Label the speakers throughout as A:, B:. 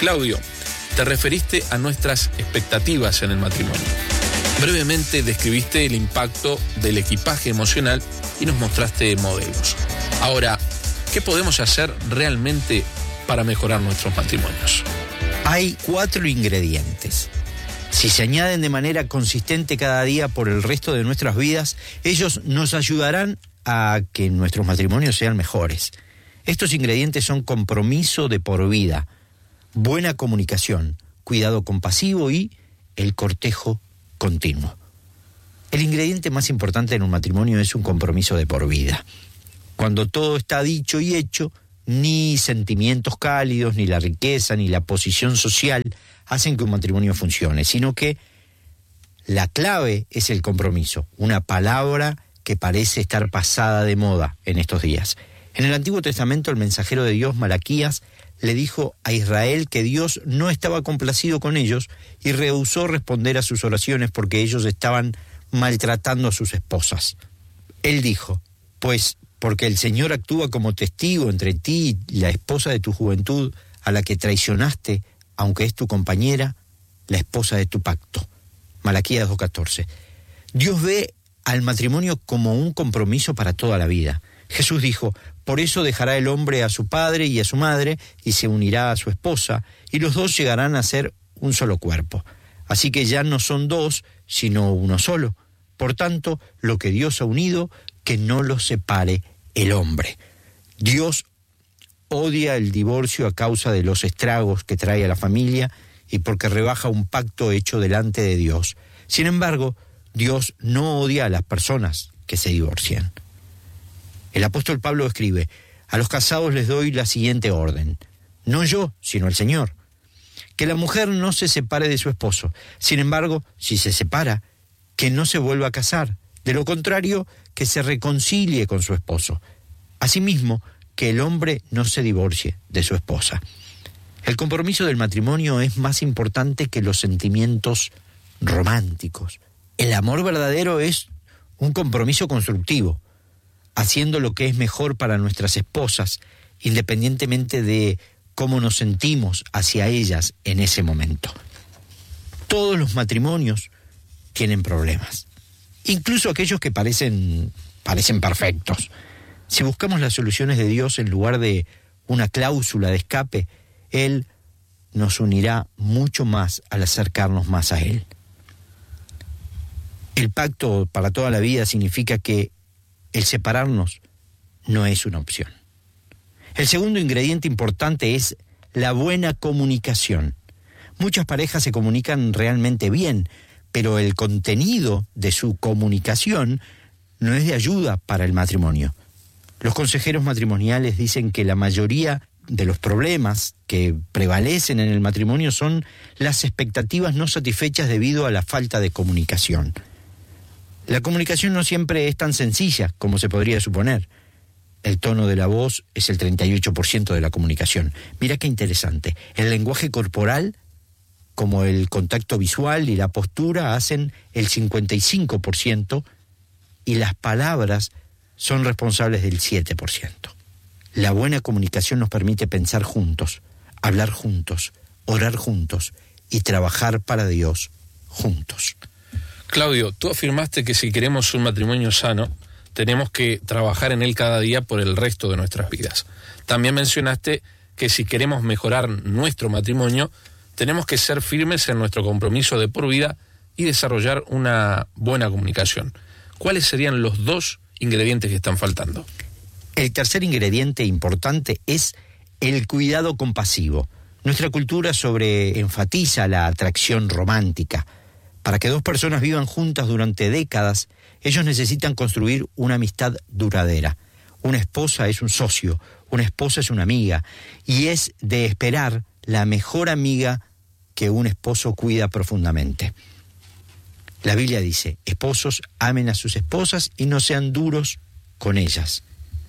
A: Claudio, te referiste a nuestras expectativas en el matrimonio. Brevemente describiste el impacto del equipaje emocional y nos mostraste modelos. Ahora, ¿qué podemos hacer realmente para mejorar nuestros matrimonios?
B: Hay 4 ingredientes. Si se añaden de manera consistente cada día por el resto de nuestras vidas, ellos nos ayudarán a que nuestros matrimonios sean mejores. Estos ingredientes son compromiso de por vida, buena comunicación, cuidado compasivo y el cortejo continuo. El ingrediente más importante en un matrimonio es un compromiso de por vida. Cuando todo está dicho y hecho, ni sentimientos cálidos, ni la riqueza, ni la posición social hacen que un matrimonio funcione, sino que la clave es el compromiso, una palabra que parece estar pasada de moda en estos días. En el Antiguo Testamento, el mensajero de Dios, Malaquías, le dijo a Israel que Dios no estaba complacido con ellos y rehusó responder a sus oraciones porque ellos estaban maltratando a sus esposas. Él dijo, pues porque el Señor actúa como testigo entre ti y la esposa de tu juventud, a la que traicionaste, aunque es tu compañera, la esposa de tu pacto. Malaquías 2:14. Dios ve al matrimonio como un compromiso para toda la vida. Jesús dijo, por eso dejará el hombre a su padre y a su madre y se unirá a su esposa, y los dos llegarán a ser un solo cuerpo. Así que ya no son 2, sino uno solo. Por tanto, lo que Dios ha unido, que no lo separe el hombre. Dios odia el divorcio a causa de los estragos que trae a la familia y porque rebaja un pacto hecho delante de Dios. Sin embargo, Dios no odia a las personas que se divorcian. El apóstol Pablo escribe, a los casados les doy la siguiente orden, no yo, sino el Señor, que la mujer no se separe de su esposo. Sin embargo, si se separa, que no se vuelva a casar. De lo contrario, que se reconcilie con su esposo. Asimismo, que el hombre no se divorcie de su esposa. El compromiso del matrimonio es más importante que los sentimientos románticos. El amor verdadero es un compromiso constructivo, haciendo lo que es mejor para nuestras esposas, independientemente de cómo nos sentimos hacia ellas en ese momento. Todos los matrimonios tienen problemas, incluso aquellos que parecen perfectos. Si buscamos las soluciones de Dios en lugar de una cláusula de escape, Él nos unirá mucho más al acercarnos más a Él. El pacto para toda la vida significa que el separarnos no es una opción. El segundo ingrediente importante es la buena comunicación. Muchas parejas se comunican realmente bien, pero el contenido de su comunicación no es de ayuda para el matrimonio. Los consejeros matrimoniales dicen que la mayoría de los problemas que prevalecen en el matrimonio son las expectativas no satisfechas debido a la falta de comunicación. La comunicación no siempre es tan sencilla como se podría suponer. El tono de la voz es el 38% de la comunicación. Mira qué interesante. El lenguaje corporal, como el contacto visual y la postura, hacen el 55% y las palabras son responsables del 7%. La buena comunicación nos permite pensar juntos, hablar juntos, orar juntos y trabajar para Dios juntos.
A: Claudio, tú afirmaste que si queremos un matrimonio sano, tenemos que trabajar en él cada día por el resto de nuestras vidas. También mencionaste que si queremos mejorar nuestro matrimonio, tenemos que ser firmes en nuestro compromiso de por vida y desarrollar una buena comunicación. ¿Cuáles serían los 2 ingredientes que están faltando?
B: El tercer ingrediente importante es el cuidado compasivo. Nuestra cultura enfatiza la atracción romántica. Para que 2 personas vivan juntas durante décadas, ellos necesitan construir una amistad duradera. Una esposa es un socio, una esposa es una amiga, y es de esperar la mejor amiga que un esposo cuida profundamente. La Biblia dice, esposos amen a sus esposas y no sean duros con ellas.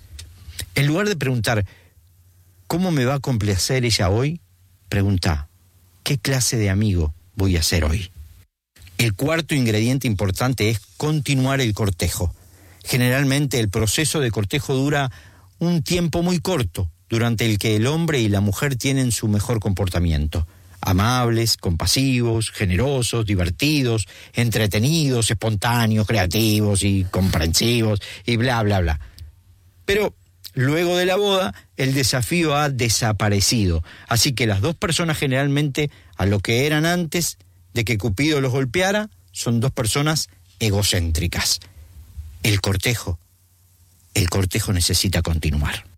B: En lugar de preguntar, ¿cómo me va a complacer ella hoy? Pregunta, ¿qué clase de amigo voy a ser hoy? El cuarto ingrediente importante es continuar el cortejo. Generalmente el proceso de cortejo dura un tiempo muy corto, durante el que el hombre y la mujer tienen su mejor comportamiento. Amables, compasivos, generosos, divertidos, entretenidos, espontáneos, creativos y comprensivos y bla, bla, bla. Pero luego de la boda, el desafío ha desaparecido. Así que las dos personas generalmente, a lo que eran antes de que Cupido los golpeara, son dos personas egocéntricas. El cortejo necesita continuar.